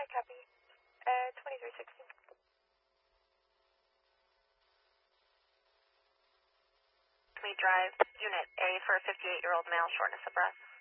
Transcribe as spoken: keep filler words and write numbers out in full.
copy. Uh, twenty-three sixty. We drive unit A for a fifty-eight-year-old male, shortness of breath.